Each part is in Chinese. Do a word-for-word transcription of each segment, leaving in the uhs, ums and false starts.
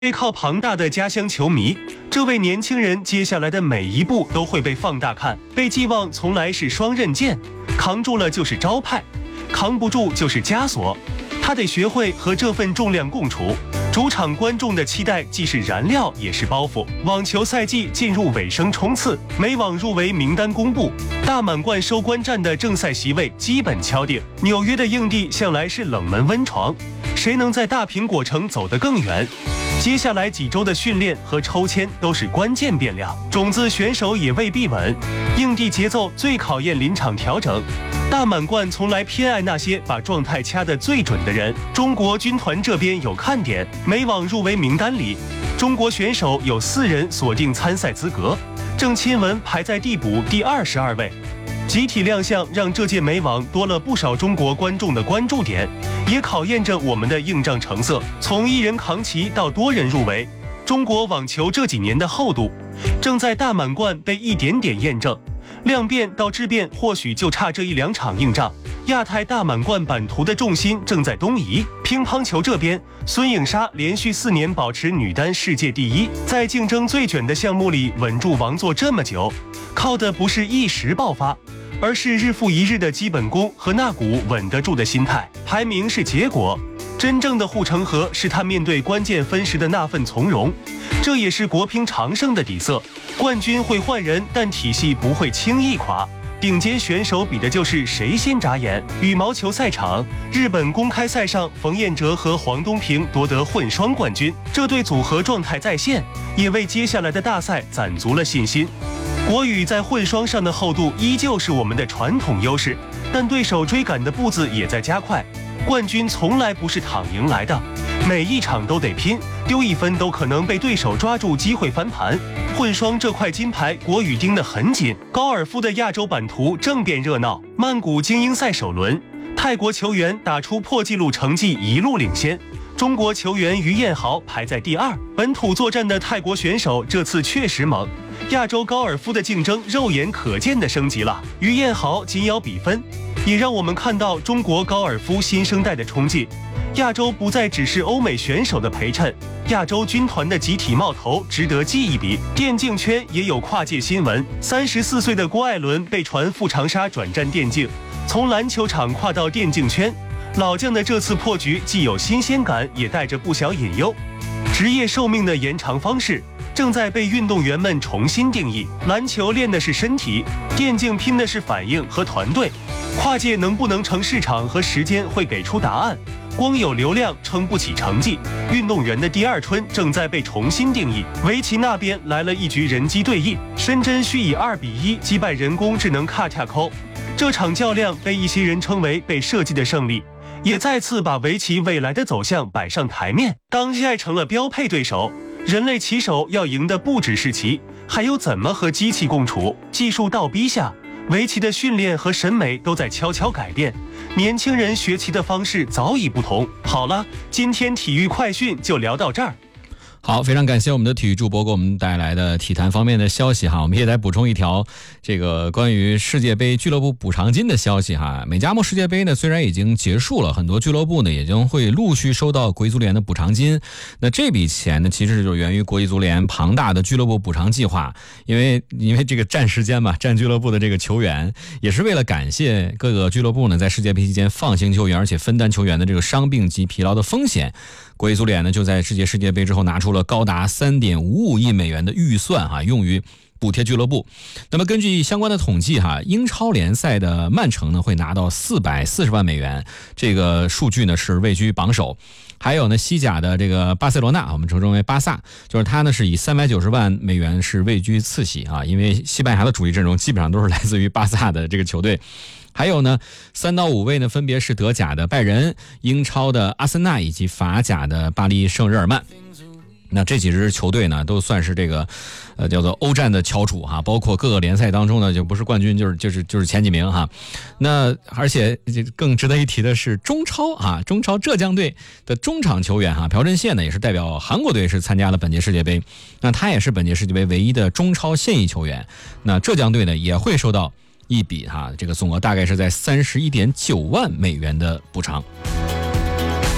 背靠庞大的家乡球迷，这位年轻人接下来的每一步都会被放大看。被寄望从来是双刃剑，扛住了就是招牌，扛不住就是枷锁。他得学会和这份重量共处。主场观众的期待既是燃料也是包袱。网球赛季进入尾声冲刺，美网入围名单公布，大满贯收官战的正赛席位基本敲定。纽约的硬地向来是冷门温床，谁能在大苹果城走得更远？接下来几周的训练和抽签都是关键变量，种子选手也未必稳。硬地节奏最考验临场调整。大满贯从来偏爱那些把状态掐得最准的人。中国军团这边有看点，美网入围名单里，中国选手有四人锁定参赛资格，郑钦文排在递补第二十二位。集体亮相让这届美网多了不少中国观众的关注点，也考验着我们的硬仗成色。从一人扛旗到多人入围，中国网球这几年的厚度正在大满贯被一点点验证。量变到质变，或许就差这一两场硬仗。亚太大满贯版图的重心正在东移。乒乓球这边，孙颖莎连续四年保持女单世界第一，在竞争最卷的项目里稳住王座这么久，靠的不是一时爆发，而是日复一日的基本功和那股稳得住的心态。排名是结果，真正的护城河是他面对关键分时的那份从容，这也是国乒常胜的底色。冠军会换人，但体系不会轻易垮。顶尖选手比的就是谁先眨眼。羽毛球赛场，日本公开赛上，冯彦哲和黄东萍夺得混双冠军，这对组合状态在线，也为接下来的大赛攒足了信心。国羽在混双上的厚度依旧是我们的传统优势，但对手追赶的步子也在加快。冠军从来不是躺赢来的，每一场都得拼，丢一分都可能被对手抓住机会翻盘。混双这块金牌，国羽盯得很紧。高尔夫的亚洲版图正变热闹，曼谷精英赛首轮，泰国球员打出破纪录成绩，一路领先。中国球员于彦豪排在第二。本土作战的泰国选手这次确实猛，亚洲高尔夫的竞争肉眼可见的升级了。于彦豪紧咬比分，也让我们看到中国高尔夫新生代的冲劲。亚洲不再只是欧美选手的陪衬，亚洲军团的集体冒头值得记一笔。电竞圈也有跨界新闻，三十四岁的郭艾伦被传赴长沙转战电竞，从篮球场跨到电竞圈。老将的这次破局既有新鲜感，也带着不小隐忧。职业寿命的延长方式正在被运动员们重新定义。篮球练的是身体，电竞拼的是反应和团队。跨界能不能成市场和时间会给出答案。光有流量撑不起成绩，运动员的第二春正在被重新定义。围棋那边来了一局人机对弈，申真谞以二比一击败人工智能卡塔扣。这场较量被一些人称为被设计的胜利，也再次把围棋未来的走向摆上台面。当 A I 成了标配对手，人类棋手要赢的不只是棋，还有怎么和机器共处。技术倒逼下，围棋的训练和审美都在悄悄改变，年轻人学棋的方式早已不同。好了，今天体育快讯就聊到这儿。 好，非常感谢我们的体育主播给我们带来的体坛方面的消息哈。我们也来补充一条这个关于世界杯俱乐部补偿金的消息哈。美加墨世界杯呢虽然已经结束了，很多俱乐部呢也将会陆续收到国际足联的补偿金。那这笔钱呢其实就是源于国际足联庞大的俱乐部补偿计划，因为因为这个占时间嘛，占俱乐部的这个球员，也是为了感谢各个俱乐部呢在世界杯期间放行球员，而且分担球员的这个伤病及疲劳的风险。国际足联呢就在世界世界杯之后拿出了高达 三点五五亿美元的预算哈，用于补贴俱乐部。那么根据相关的统计哈，英超联赛的曼城呢会拿到四百四十万美元，这个数据呢是位居榜首。还有呢，西甲的这个巴塞罗那，我们称之为巴萨，就是它呢是以三百九十万美元是位居次席啊，因为西班牙的主力阵容基本上都是来自于巴萨的这个球队。还有呢，三到五位呢分别是德甲的拜仁、英超的阿森纳以及法甲的巴黎圣日耳曼。那这几支球队呢，都算是这个，呃，叫做欧战的翘楚哈，包括各个联赛当中呢，就不是冠军就是就是就是前几名哈。那而且更值得一提的是中超啊，中超浙江队的中场球员哈，朴振宪呢也是代表韩国队是参加了本届世界杯，那他也是本届世界杯唯一的中超现役球员。那浙江队呢也会收到一笔哈，这个总额大概是在三十一点九万美元的补偿。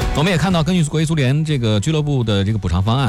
我们也看到，根据国际足联这个俱乐部的这个补偿方案。